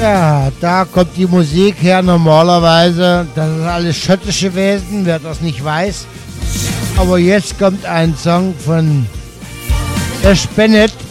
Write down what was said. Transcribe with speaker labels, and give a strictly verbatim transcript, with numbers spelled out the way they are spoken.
Speaker 1: Ja, da kommt die Musik her normalerweise. Das ist alles schottische Wesen, wer das nicht weiß. Aber jetzt kommt ein Song von Ash Bennett.